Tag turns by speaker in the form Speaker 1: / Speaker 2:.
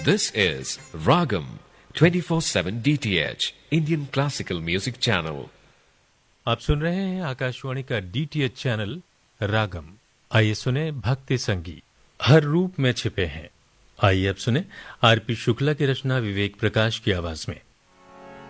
Speaker 1: This is Ragam 24/7 DTH Indian Classical Music Channel.
Speaker 2: आप सुन रहे हैं आकाशवाणी का डीटीएच चैनल रागम। आइए सुने भक्ति संगीत हर रूप में छिपे हैं। आइए अब सुने आरपी शुक्ला की रचना विवेक प्रकाश की आवाज में।